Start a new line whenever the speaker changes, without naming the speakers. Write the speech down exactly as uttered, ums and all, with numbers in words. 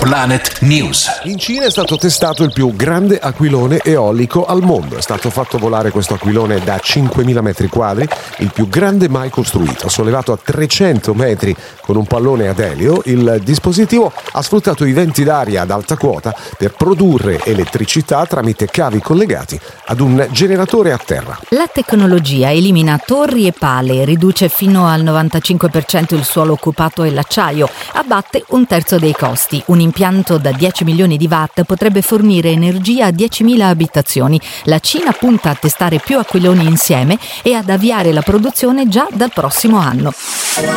Planet News.
In Cina è stato testato il più grande aquilone eolico al mondo. È stato fatto volare questo aquilone da cinquemila metri quadri, il più grande mai costruito. Sollevato a trecento metri con un pallone ad elio, il dispositivo ha sfruttato i venti d'aria ad alta quota per produrre elettricità tramite cavi collegati ad un generatore a terra.
La tecnologia elimina torri e pale, riduce fino al novantacinque per cento il suolo occupato e l'acciaio, abbatte un terzo dei costi. Un impianto da dieci milioni di watt potrebbe fornire energia a diecimila abitazioni. La Cina punta a testare più aquiloni insieme e ad avviare la produzione già dal prossimo anno.